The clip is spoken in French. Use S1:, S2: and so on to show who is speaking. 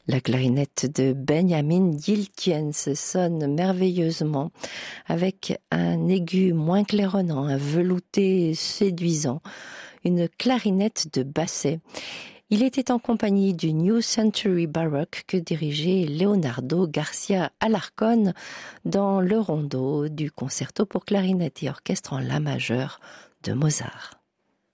S1: La clarinette de Benjamin Gilkens sonne merveilleusement avec un aigu moins claironnant, un velouté séduisant, une clarinette de Basset. Il était en compagnie du New Century Baroque que dirigeait Leonardo Garcia Alarcón dans le rondo du concerto pour clarinette et orchestre en la majeur de Mozart.